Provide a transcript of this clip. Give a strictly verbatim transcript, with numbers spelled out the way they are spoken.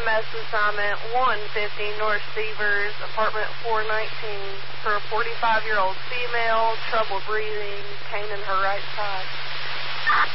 M S assignment one fifty North Stevers, apartment four nineteen, for a forty-five-year-old female, trouble breathing, pain in her right side.